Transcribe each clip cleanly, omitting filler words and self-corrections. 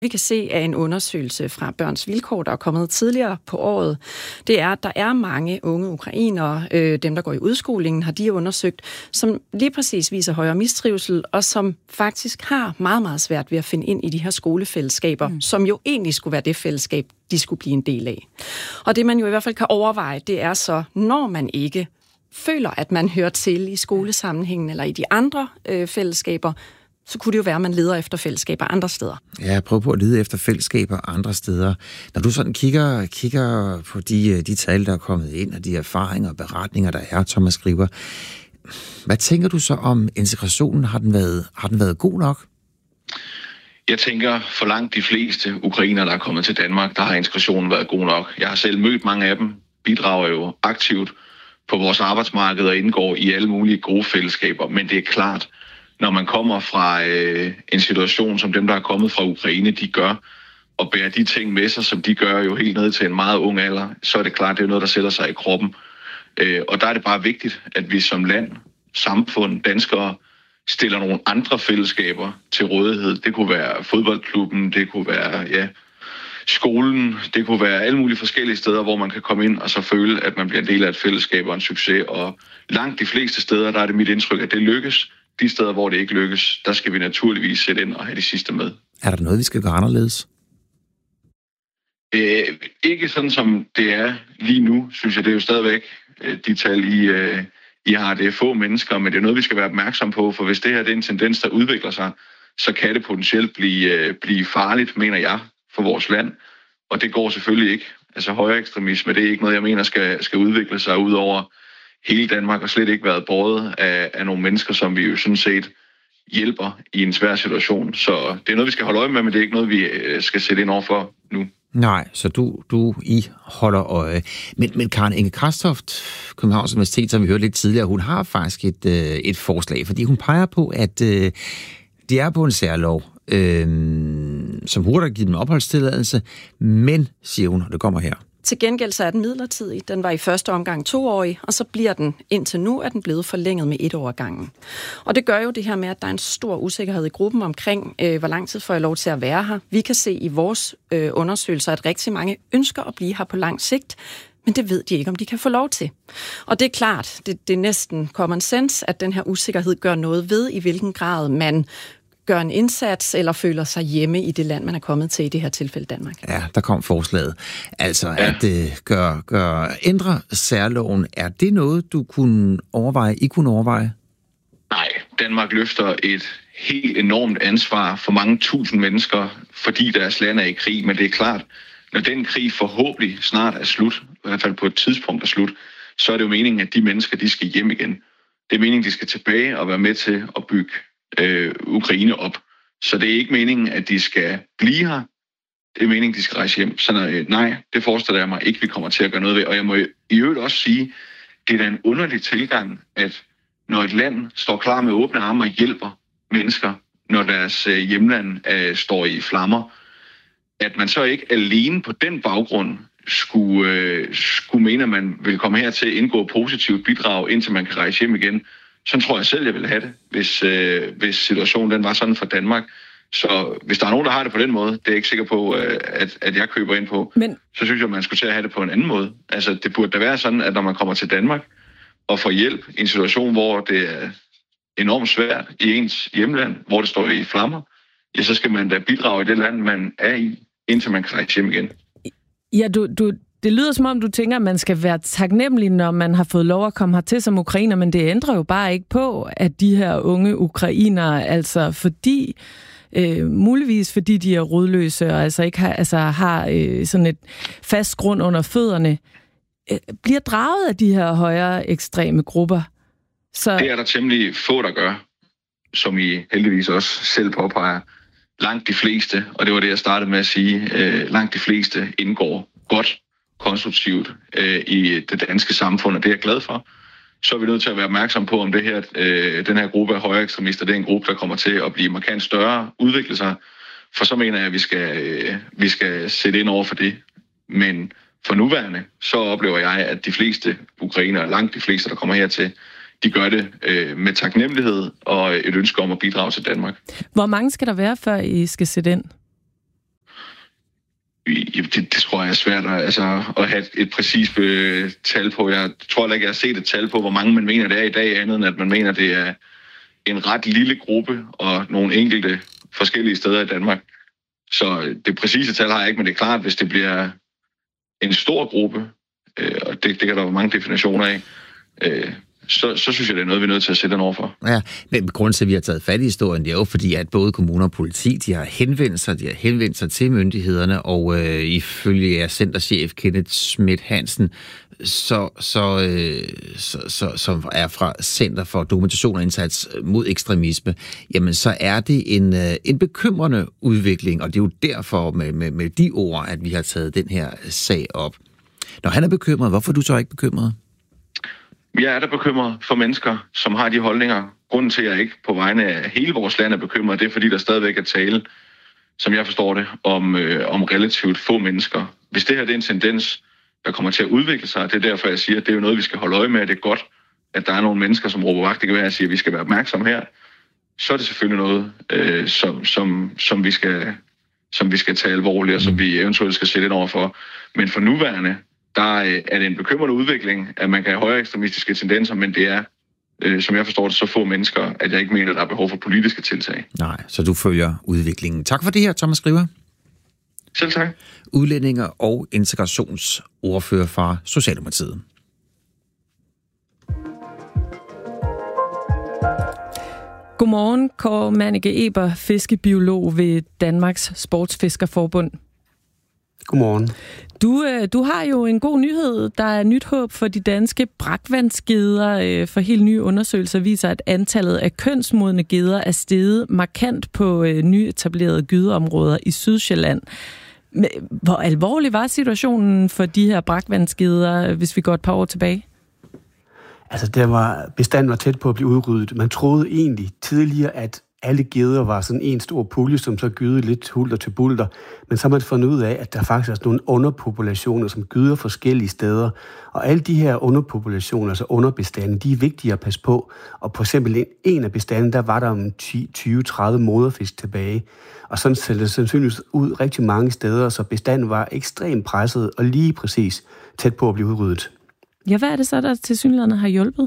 Vi kan se af en undersøgelse fra Børns Vilkår, der er kommet tidligere på året, det er, at der er mange unge ukrainere, dem der går i udskolingen, har de undersøgt, som lige præcis viser højere mistrivsel, og som faktisk har meget, meget svært ved at finde ind i de her skolefællesskaber, som jo egentlig skulle være det fællesskab, de skulle blive en del af. Og det man jo i hvert fald kan overveje, det er så, når man ikke føler, at man hører til i skolesammenhængen eller i de andre fællesskaber, så kunne det jo være, at man leder efter fællesskaber andre steder. Ja, prøv på at lede efter fællesskaber andre steder. Når du sådan kigger på de tal, der er kommet ind, og de erfaringer og beretninger, der er, Thomas Skriver, hvad tænker du så om integrationen? Har den været god nok? Jeg tænker, for langt de fleste ukrainere, der er kommet til Danmark, der har integrationen været god nok. Jeg har selv mødt mange af dem, bidrager jo aktivt på vores arbejdsmarked og indgår i alle mulige gode fællesskaber, men det er klart, når man kommer fra en situation, som dem, der er kommet fra Ukraine, de gør, og bærer de ting med sig, som de gør jo helt ned til en meget ung alder, så er det klart, det er noget, der sætter sig i kroppen. Og der er det bare vigtigt, at vi som land, samfund, danskere, stiller nogle andre fællesskaber til rådighed. Det kunne være fodboldklubben, det kunne være skolen, det kunne være alle mulige forskellige steder, hvor man kan komme ind og så føle, at man bliver en del af et fællesskab og en succes. Og langt de fleste steder, der er det mit indtryk, at det lykkes. De steder, hvor det ikke lykkes, der skal vi naturligvis sætte ind og have de sidste med. Er der noget, vi skal gøre anderledes? Ikke sådan, som det er lige nu, synes jeg. Det er jo stadigvæk de tal, I har. Det er få mennesker, men det er noget, vi skal være opmærksom på, for hvis det her det er en tendens, der udvikler sig, så kan det potentielt blive farligt, mener jeg, for vores land. Og det går selvfølgelig ikke. Altså højere ekstremisme, det er ikke noget, jeg mener skal udvikle sig ud over hele Danmark, og slet ikke været båret af nogle mennesker, som vi jo sådan set hjælper i en svær situation. Så det er noget, vi skal holde øje med, men det er ikke noget, vi skal sætte ind over for nu. Nej, så I holder øje. Men Karen Inge Krastoft, Københavns Universitet, som vi hørte lidt tidligere, hun har faktisk et forslag, fordi hun peger på, at det er på en særlov, som burde have givet dem opholdstilladelse, men, siger hun, og det kommer her. Til gengæld så er den midlertidig. Den var i første omgang 2-årig, og så bliver den indtil nu, er den blevet forlænget med 1 år ad gangen. Og det gør jo det her med, at der er en stor usikkerhed i gruppen omkring, hvor lang tid får jeg lov til at være her. Vi kan se i vores undersøgelser, at rigtig mange ønsker at blive her på lang sigt, men det ved de ikke, om de kan få lov til. Og det er klart, det er næsten common sense, at den her usikkerhed gør noget ved, i hvilken grad man gør en indsats eller føler sig hjemme i det land, man er kommet til, i det her tilfælde Danmark. Ja, der kom forslaget. Altså at ændre særloven, er det noget, du kunne overveje? Nej, Danmark løfter et helt enormt ansvar for mange tusind mennesker, fordi deres land er i krig, men det er klart, når den krig forhåbentlig snart er slut, i hvert fald på et tidspunkt er slut, så er det jo meningen, at de mennesker, de skal hjem igen. Det er meningen, de skal tilbage og være med til at bygge Ukraine op. Så det er ikke meningen, at de skal blive her. Det er meningen, de skal rejse hjem. Så nej, det forestiller jeg mig ikke, vi kommer til at gøre noget ved. Og jeg må i øvrigt også sige, det er da en underlig tilgang, at når et land står klar med åbne arme og hjælper mennesker, når deres hjemland står i flammer, at man så ikke alene på den baggrund skulle mene, at man vil komme her til at indgå positivt bidrag, indtil man kan rejse hjem igen. Sådan tror jeg selv, jeg ville have det, hvis situationen den var sådan for Danmark. Så hvis der er nogen, der har det på den måde, det er jeg ikke sikker på, at jeg køber ind på, så synes jeg, at man skulle til at have det på en anden måde. Altså, det burde da være sådan, at når man kommer til Danmark og får hjælp i en situation, hvor det er enormt svært i ens hjemland, hvor det står i flammer, ja, så skal man da bidrage i det land, man er i, indtil man kan rejse hjem igen. Ja, det lyder som om, du tænker, at man skal være taknemmelig, når man har fået lov at komme hertil som ukrainer, men det ændrer jo bare ikke på, at de her unge ukrainere, altså muligvis fordi de er rodløse og altså ikke har sådan et fast grund under fødderne, bliver draget af de her højere ekstreme grupper. Så det er der temmelig få, der gør, som I heldigvis også selv påpeger. Langt de fleste, og det var det, jeg startede med at sige, langt de fleste indgår godt, konstruktivt i det danske samfund, og det er jeg glad for. Så er vi nødt til at være opmærksom på, om det her, den her gruppe af højere ekstremister, det er en gruppe, der kommer til at blive markant større, udvikle sig, for så mener jeg, at vi skal sætte ind over for det. Men for nuværende, så oplever jeg, at de fleste ukrainere, langt de fleste, der kommer hertil, de gør det med taknemmelighed og et ønske om at bidrage til Danmark. Hvor mange skal der være, før I skal sætte ind? Det tror jeg er svært at have et præcist tal på. Jeg tror ikke, jeg har set et tal på, hvor mange man mener, det er i dag, andet end at man mener, det er en ret lille gruppe og nogle enkelte forskellige steder i Danmark. Så det præcise tal har jeg ikke, men det er klart, hvis det bliver en stor gruppe, og det kan der være mange definitioner af, så synes jeg, det er noget, vi er nødt til at sætte den over for. Ja, men grunden til, at vi har taget fat i historien, det er jo fordi, at både kommuner og politi, de har henvendt sig til myndighederne, og ifølge centerchef Kenneth Schmidt Hansen, som er fra Center for Dokumentation og Indsats mod Ekstremisme, jamen så er det en bekymrende udvikling, og det er jo derfor med de ord, at vi har taget den her sag op. Når han er bekymret, hvorfor er du så ikke bekymret? Jeg er da bekymret for mennesker, som har de holdninger. Grunden til, at jeg ikke på vegne af hele vores land er bekymret, det er, fordi der stadigvæk er tale, som jeg forstår det, om relativt få mennesker. Hvis det her det er en tendens, der kommer til at udvikle sig, det er derfor, jeg siger, at det er jo noget, vi skal holde øje med. Det er godt, at der er nogle mennesker, som råber vagt i gevær og siger, at vi skal være opmærksomme her. Så er det selvfølgelig noget, som vi skal tage alvorligt, og som vi eventuelt skal sætte ind over for. Men for nuværende, der er det en bekymrende udvikling, at man kan have højere ekstremistiske tendenser, men det er, som jeg forstår det, så få mennesker, at jeg ikke mener, at der er behov for politiske tiltag. Nej, så du følger udviklingen. Tak for det her, Thomas Skriver. Selv tak. Udlændinge- og integrationsordfører fra Socialdemokratiet. Godmorgen, Kåre Mannicke Eber, fiskebiolog ved Danmarks Sportsfiskerforbund. Godmorgen. Du har jo en god nyhed. Der er nyt håb for de danske brakvandsgeder. For helt nye undersøgelser viser, at antallet af kønsmodne geder er steget markant på nyetablerede gydeområder i Sydsjælland. Hvor alvorlig var situationen for de her brakvandsgeder, hvis vi går et par år tilbage? Altså, bestanden var tæt på at blive udryddet. Man troede egentlig tidligere, at alle geder var sådan en stor pulje, som så gyder lidt hulter til bulter. Men så har man fundet ud af, at der faktisk er nogle underpopulationer, som gyder forskellige steder. Og alle de her underpopulationer, altså underbestande, de er vigtige at passe på. Og på eksempel en af bestanden, der var der om 20-30 moderfisk tilbage. Og sådan ser det sandsynligvis ud rigtig mange steder, så bestanden var ekstremt presset og lige præcis tæt på at blive udryddet. Ja, hvad er det så, der tilsyneladende har hjulpet?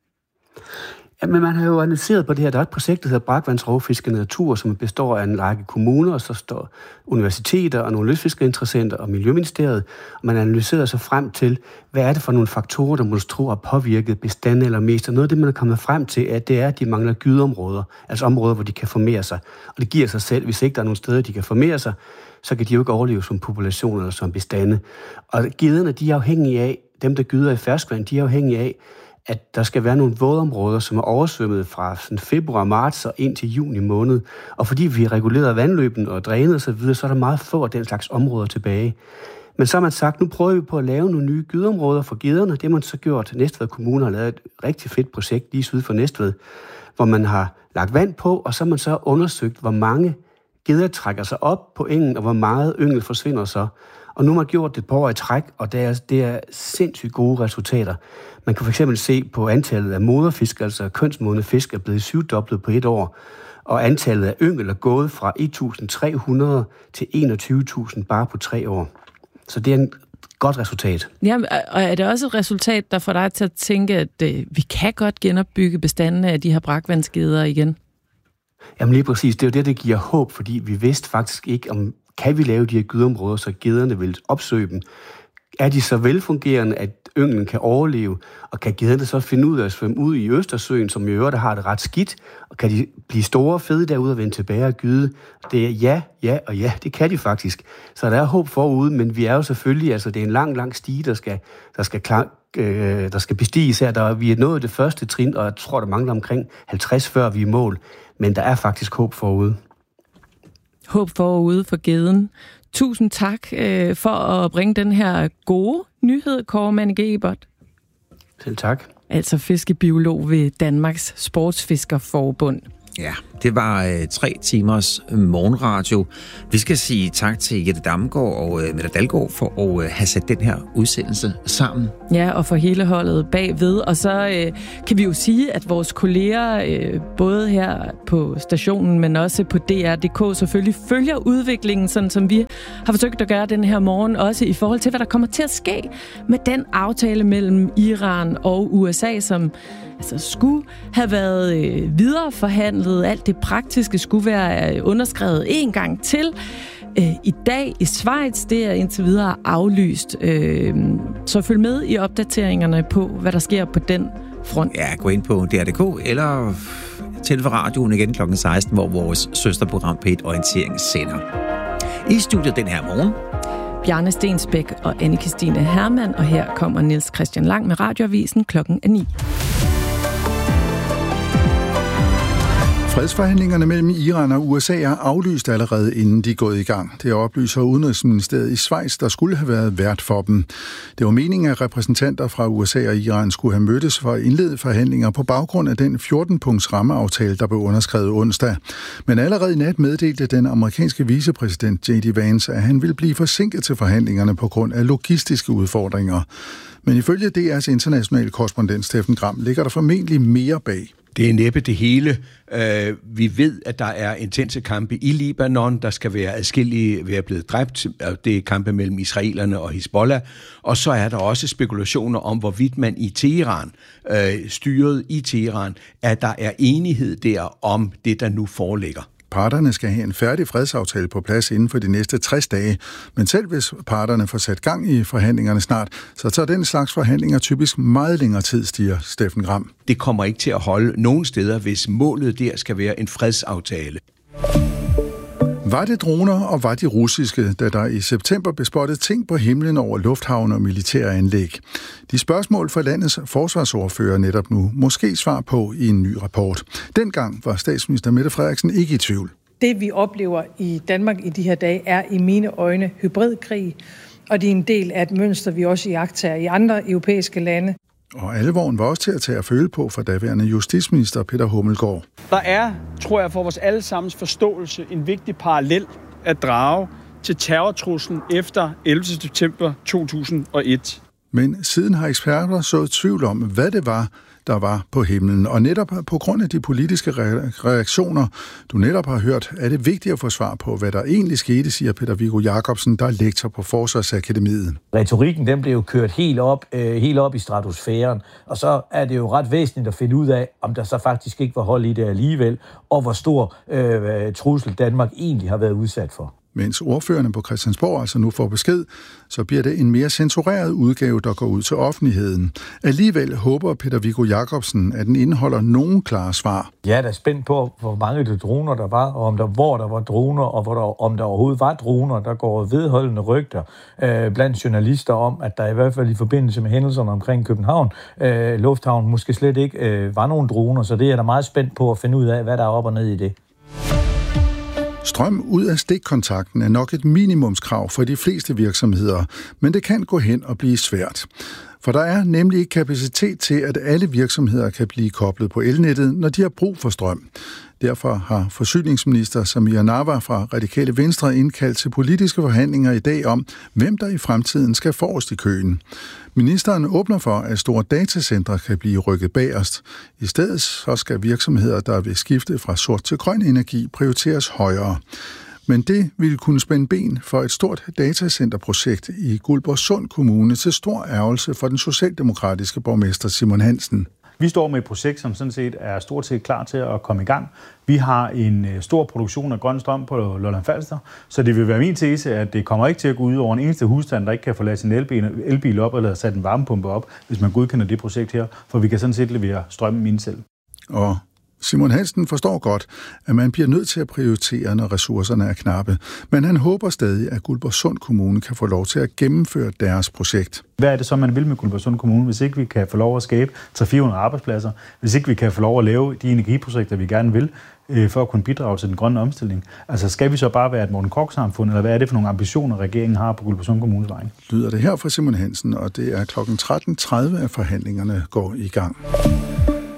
Ja, men man har jo analyseret på det her. Der er et projekt, der hedder Brakvandsrovfiskerne Natur, som består af en række kommuner, og så står universiteter og nogle lystfiskerinteressenter og Miljøministeriet. Og man analyserer sig frem til, hvad er det for nogle faktorer, der måske tror har påvirket bestanden eller mest. Og noget af det, man er kommet frem til, at det er, at de mangler gydeområder, altså områder, hvor de kan formere sig. Og det giver sig selv, hvis ikke der er nogle steder, de kan formere sig, så kan de jo ikke overleve som populationer eller som bestande. Og gederne, de er afhængige af, dem der gyder i ferskvand, de er afhængige af, at der skal være nogle vådområder, som er oversvømmet fra sådan februar, marts og ind til juni måned. Og fordi vi har reguleret vandløben og drænet og så videre, så er der meget få af den slags områder tilbage. Men så har man sagt, nu prøver vi på at lave nogle nye gydeområder for gederne. Det har man så gjort. Næstved Kommune har lavet et rigtig fedt projekt lige syd for Næstved, hvor man har lagt vand på, og så har man så undersøgt, hvor mange geder trækker sig op på engen, og hvor meget yngel forsvinder så. Og nu har man gjort det et par år i træk, og det er sindssygt gode resultater. Man kan fx se på antallet af moderfisk, altså kønsmodne fisk, er blevet 7-doblet på et år, og antallet af yngel er gået fra 1.300 til 21.000 bare på 3 år. Så det er et godt resultat. Ja, og er det også et resultat, der får dig til at tænke, at vi kan godt genopbygge bestandene af de her brakvandsgeder igen? Jamen lige præcis, det er jo det, der giver håb, fordi vi vidste faktisk ikke, om kan vi lave de her gydeområder, så gederne vil opsøge dem. Er de så velfungerende, at ynglen kan overleve, og kan gederne så finde ud af at svømme ud i Østersøen, som i øvrigt har det ret skidt, og kan de blive store og fede derude og vende tilbage og gyde? Det er ja, det kan de faktisk. Så der er håb forude, men vi er jo selvfølgelig, altså det er en lang stige, der skal bestiges her. Vi er nået det første trin, og jeg tror, der mangler omkring 50, før vi er i mål. Men der er faktisk håb forude. Håb forude for geden. Tusind tak for at bringe den her gode nyhed, Kåre Mannicke Eber. Selv tak. Altså fiskebiolog ved Danmarks Sportsfiskerforbund. Ja, det var 3 timers morgenradio. Vi skal sige tak til Jette Damgaard og Mette Dalgaard for at have sat den her udsendelse sammen. Ja, og for hele holdet bagved. Og så kan vi jo sige, at vores kolleger, både her på stationen, men også på DR.dk, selvfølgelig følger udviklingen, sådan som vi har forsøgt at gøre den her morgen, også i forhold til, hvad der kommer til at ske med den aftale mellem Iran og USA, som altså skulle have været videre forhandlet. Alt det praktiske skulle være underskrevet en gang til. I dag i Schweiz, det er indtil videre aflyst. Så følg med i opdateringerne på, hvad der sker på den front. Ja, gå ind på DR.dk eller til radioen igen kl. 16, hvor vores søsterprogram P1 Orientering sender. I studiet den her morgen Bjarne Stensbæk og Anne-Kristine Hermann, og her kommer Niels Christian Lang med Radioavisen klokken 9. Fredsforhandlingerne mellem Iran og USA er aflyst allerede, inden de er gået i gang. Det oplyser Udenrigsministeriet i Schweiz, der skulle have været vært for dem. Det var meningen, at repræsentanter fra USA og Iran skulle have mødtes for at indlede forhandlinger på baggrund af den 14-punkts rammeaftale, der blev underskrevet onsdag. Men allerede i nat meddelte den amerikanske vicepræsident J.D. Vance, at han ville blive forsinket til forhandlingerne på grund af logistiske udfordringer. Men ifølge DR's internationale korrespondent Steffen Gram ligger der formentlig mere bag. Det er næppe det hele. Vi ved, at der er intense kampe i Libanon. Der skal være adskillige være blevet dræbt. Det er kampe mellem israelerne og Hizbollah. Og så er der også spekulationer om, hvorvidt man i Teheran, styret i Teheran, at der er enighed der om det, der nu foreligger. Parterne skal have en færdig fredsaftale på plads inden for de næste 60 dage, men selv hvis parterne får sat gang i forhandlingerne snart, så tager den slags forhandlinger typisk meget længere tid, siger Steffen Gram. Det kommer ikke til at holde nogen steder, hvis målet der skal være en fredsaftale. Var det droner, og var de russiske, da der i september bespottede ting på himlen over lufthavne og militære anlæg? De spørgsmål for landets forsvarsordfører netop nu måske svar på i en ny rapport. Dengang var statsminister Mette Frederiksen ikke i tvivl. Det vi oplever i Danmark i de her dage er i mine øjne hybridkrig, og det er en del af et mønster, vi også iagttager i andre europæiske lande. Og alvoren var også til at tage at føle på for daværende justitsminister Peter Hummelgaard. Der er, tror jeg, for vores allesammens forståelse en vigtig parallel at drage til terrortruslen efter 11. september 2001. Men siden har eksperter sået tvivl om, hvad det var, der var på himlen. Og netop på grund af de politiske reaktioner, du netop har hørt, er det vigtigt at få svar på, hvad der egentlig skete, siger Peter Viggo Jacobsen, der er lektor på Forsvarsakademiet. Retorikken, den blev jo kørt helt op i stratosfæren, og så er det jo ret væsentligt at finde ud af, om der så faktisk ikke var hold i det alligevel, og hvor stor trussel Danmark egentlig har været udsat for. Mens ordførerne på Christiansborg altså nu får besked, så bliver det en mere censureret udgave, der går ud til offentligheden. Alligevel håber Peter Viggo Jacobsen, at den indeholder nogle klare svar. Jeg er da spændt på, hvor mange droner der var, og hvor der var droner, og om der overhovedet var droner. Der går vedholdende rygter blandt journalister om, at der i hvert fald i forbindelse med hændelserne omkring København Lufthavn måske slet ikke var nogen droner, så det er jeg da meget spændt på at finde ud af, hvad der er op og ned i det. Strøm ud af stikkontakten er nok et minimumskrav for de fleste virksomheder, men det kan gå hen og blive svært. For der er nemlig ikke kapacitet til, at alle virksomheder kan blive koblet på elnettet, når de har brug for strøm. Derfor har forsyningsminister Samira Nawa fra Radikale Venstre indkaldt til politiske forhandlinger i dag om, hvem der i fremtiden skal forrest i køen. Ministeren åbner for, at store datacentre kan blive rykket bagerst. I stedet så skal virksomheder, der vil skifte fra sort til grøn energi, prioriteres højere. Men det ville kunne spænde ben for et stort datacenterprojekt i Guldborgsund Kommune til stor ærgelse for den socialdemokratiske borgmester Simon Hansen. Vi står med et projekt, som sådan set er stort set klar til at komme i gang. Vi har en stor produktion af grøn strøm på Lolland-Falster, så det vil være min tese, at det kommer ikke til at gå ud over en eneste husstand, der ikke kan få ladet sin elbil op eller sat en varmepumpe op, hvis man godkender det projekt her, for vi kan sådan set levere strømmen ind selv. Og Simon Hansen forstår godt, at man bliver nødt til at prioritere, når ressourcerne er knappe, men han håber stadig, at Guldborgsund Kommune kan få lov til at gennemføre deres projekt. Hvad er det så, man vil med Guldborgsund Kommune, hvis ikke vi kan få lov at skabe 300-400 arbejdspladser, hvis ikke vi kan få lov at lave de energiprojekter, vi gerne vil, for at kunne bidrage til den grønne omstilling? Altså skal vi så bare være et Morten Korch-samfund, eller hvad er det for nogle ambitioner, regeringen har på Guldborgsund Kommunes vegne? Lyder det her fra Simon Hansen, og det er kl. 13.30, at forhandlingerne går i gang.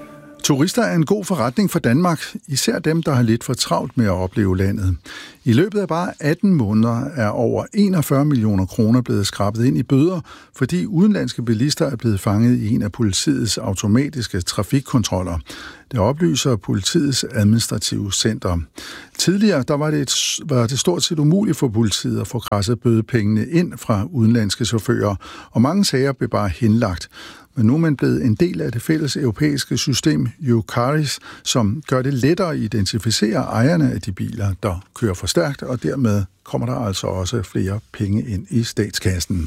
Turister er en god forretning for Danmark, især dem, der har lidt for travlt med at opleve landet. I løbet af bare 18 måneder er over 41 millioner kroner blevet skrabet ind i bøder, fordi udenlandske bilister er blevet fanget i en af politiets automatiske trafikkontroller. Det oplyser politiets administrative center. Tidligere der var det stort set umuligt for politiet at få kradset bødepengene ind fra udenlandske chauffører, og mange sager blev bare henlagt. Men nu er man blevet en del af det fælles europæiske system Eucaris, som gør det lettere at identificere ejerne af de biler, der kører for stærkt, og dermed kommer der altså også flere penge ind i statskassen.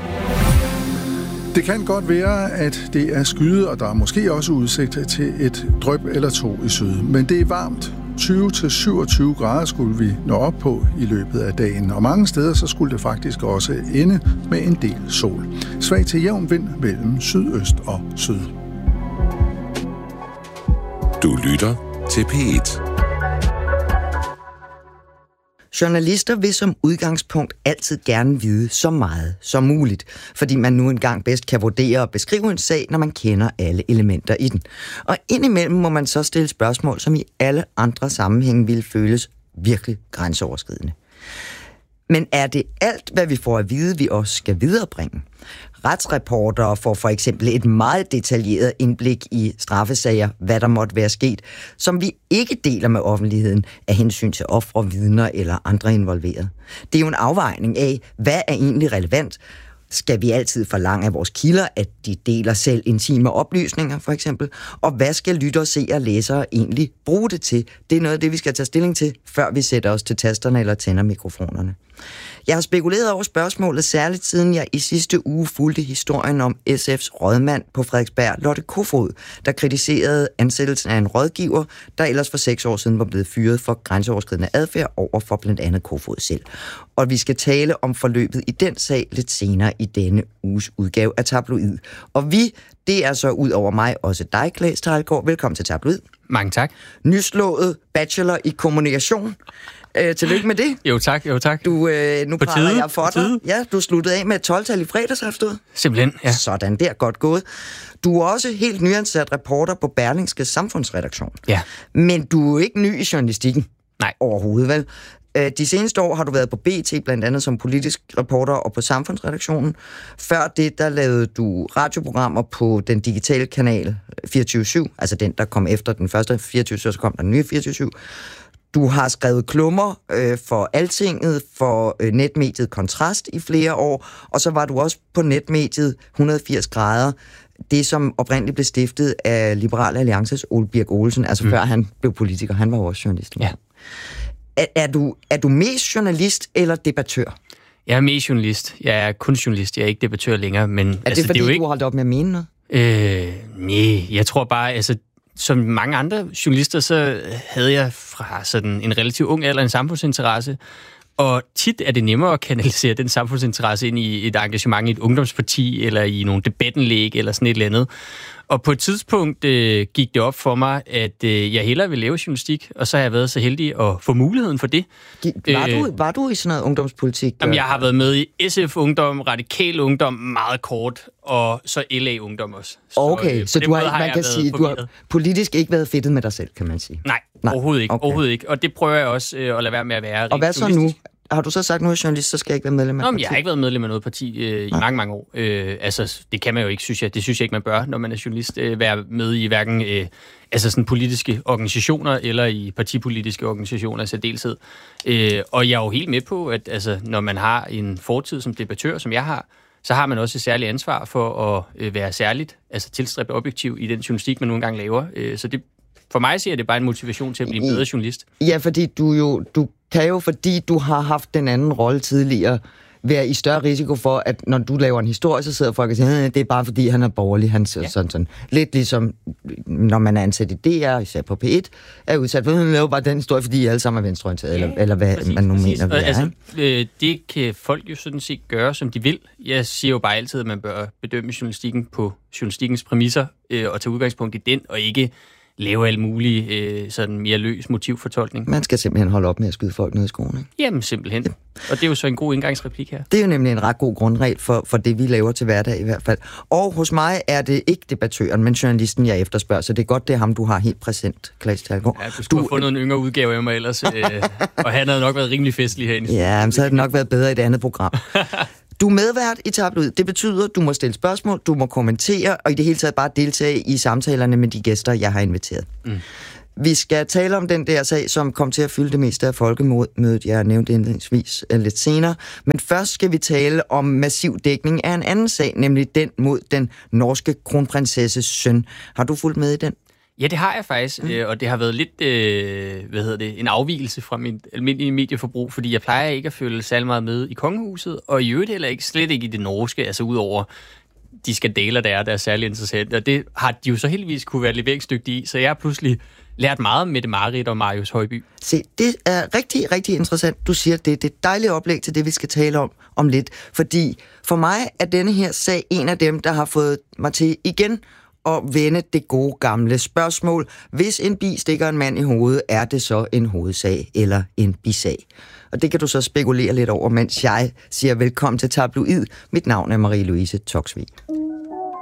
Det kan godt være, at det er skyet, og der er måske også udsigt til et dryp eller to i syd. Men det er varmt. 20-27 grader skulle vi nå op på i løbet af dagen, og mange steder så skulle det faktisk også ende med en del sol. Svag til jævn vind mellem sydøst og syd. Du lytter til P1. Journalister vil som udgangspunkt altid gerne vide så meget som muligt, fordi man nu engang bedst kan vurdere og beskrive en sag, når man kender alle elementer i den. Og indimellem må man så stille spørgsmål, som i alle andre sammenhænge ville føles virkelig grænseoverskridende. Men er det alt, hvad vi får at vide, vi også skal viderebringe? Retsreportere får for eksempel et meget detaljeret indblik i straffesager, hvad der måtte være sket, som vi ikke deler med offentligheden af hensyn til ofre, vidner eller andre involverede. Det er jo en afvejning af, hvad er egentlig relevant. Skal vi altid forlange af vores kilder, at de deler selv intime oplysninger, for eksempel? Og hvad skal lyttere, seere og læsere egentlig bruge det til? Det er noget af det, vi skal tage stilling til, før vi sætter os til tasterne eller tænder mikrofonerne. Jeg har spekuleret over spørgsmålet, særligt siden jeg i sidste uge fulgte historien om SF's rådmand på Frederiksberg, Lotte Kofod, der kritiserede ansættelsen af en rådgiver, der ellers for 6 år siden var blevet fyret for grænseoverskridende adfærd over for blandt andet Kofod selv. Og vi skal tale om forløbet i den sag lidt senere i denne uges udgave af Tabloid. Og det er så ud over mig også dig, Claes Teilgaard. Velkommen til Tabloid. Mange tak. Nyslået bachelor i kommunikation. Tillykke med det. Jo tak. Nu praler jeg for dig. Ja, du sluttede af med et 12-tal i fredags, har jeg forstået. Simpelthen, ja. Sådan, der, godt gået. Du er også helt nyansat reporter på Berlingske Samfundsredaktion. Ja. Men du er ikke ny i journalistikken. Nej. Overhovedet, vel? De seneste år har du været på BT, blandt andet som politisk reporter og på Samfundsredaktionen. Før det, der lavede du radioprogrammer på den digitale kanal 24/7, altså den, der kom efter den første 24/7, så kom der den nye 24/7. Du har skrevet klummer for Altinget, for netmediet Kontrast i flere år, og så var du også på netmediet 180 grader, det som oprindeligt blev stiftet af Liberal Alliances Ole Birk Olesen, altså før han blev politiker. Han var også journalist. Ja. Er du mest journalist eller debattør? Jeg er mest journalist. Jeg er kun journalist. Jeg er ikke debattør længere. Men, er det fordi, du har holdt op med at mene noget? Nej, jeg tror bare, som mange andre journalister, så havde jeg fra sådan en relativt ung alder en samfundsinteresse. Og tit er det nemmere at kanalisere den samfundsinteresse ind i et engagement i et ungdomsparti, eller i nogle debattenlæg, eller sådan et eller andet. Og på et tidspunkt gik det op for mig, at jeg hellere ville lave journalistik, og så har jeg været så heldig at få muligheden for det. Var du i sådan noget ungdomspolitik? Jamen, jeg har været med i SF Ungdom, Radikal Ungdom meget kort, og så LA Ungdom også. Okay, så du har, man kan sige, du har politisk ikke været fedtet med dig selv, kan man sige? Nej. Overhovedet ikke. Okay. Overhovedet ikke. Og det prøver jeg også at lade være med at være. Og hvad så nu? Har du så sagt, nu er journalist, så skal jeg ikke være medlem af parti? Jeg har ikke været medlem af noget parti i mange år. Det kan man jo ikke, synes jeg. Det synes jeg ikke, man bør, når man er journalist. Være med i hverken sådan politiske organisationer eller i partipolitiske organisationer i særdeleshed. Og jeg er jo helt med på, at når man har en fortid som debattør, som jeg har, så har man også et særligt ansvar for at være særligt, tilstræbe objektiv i den journalistik, man nu engang laver. Så det for mig siger det bare en motivation til at blive en bedre journalist. Ja, fordi du kan jo, fordi du har haft den anden rolle tidligere, være i større risiko for, at når du laver en historie, så sidder folk og siger, det er bare fordi, han er borgerlig. Han siger sådan. Lidt ligesom, når man er ansat i DR, især på P1, er udsat for, at han laver bare den historie, fordi I alle sammen er venstreorienterede, eller hvad præcis, man nu mener, vi er. Det kan folk jo sådan set gøre, som de vil. Jeg siger jo bare altid, at man bør bedømme journalistikken på journalistikkens præmisser, og tage udgangspunkt i den, og ikke lave alle mulige sådan mere løs motivfortolkning. Man skal simpelthen holde op med at skyde folk ned i skolen, ikke? Jamen, simpelthen. Ja. Og det er jo så en god indgangsreplik her. Det er jo nemlig en ret god grundregel for det, vi laver til hverdag i hvert fald. Og hos mig er det ikke debattøren, men journalisten, jeg efterspørger. Så det er godt, det er ham, du har helt præsent, Claes Thalgaard. Ja, du skulle have fundet en yngre udgave af mig ellers. Og han havde nok været rimelig festlig herinde. Ja, men så havde det nok været bedre i det andet program. Du er medvært i Tabloid. Det betyder, at du må stille spørgsmål, du må kommentere, og i det hele taget bare deltage i samtalerne med de gæster, jeg har inviteret. Vi skal tale om den der sag, som kom til at fylde det meste af folkemødet, jeg nævnte indledningsvis lidt senere. Men først skal vi tale om massiv dækning af en anden sag, nemlig den mod den norske kronprinsesses søn. Har du fulgt med i den? Ja, det har jeg faktisk, og det har været lidt, en afvigelse fra mit almindelige medieforbrug, fordi jeg plejer ikke at følge særlig meget med i kongehuset, og i øvrigt heller ikke, slet ikke i det norske, altså udover de skandaler, der er særlig interessant, og det har de jo så heldigvis kunne være leveringsdygtige i, så jeg har pludselig lært meget om Mette Marit og Marius Højby. Se, det er rigtig, rigtig interessant, du siger det. Det er et dejligt oplæg til det, vi skal tale om lidt, fordi for mig er denne her sag en af dem, der har fået mig til igen og vende det gode gamle spørgsmål. Hvis en bi stikker en mand i hovedet, er det så en hovedsag eller en bisag? Og det kan du så spekulere lidt over, mens jeg siger velkommen til Tabloid. Mit navn er Marie-Louise Toksvig.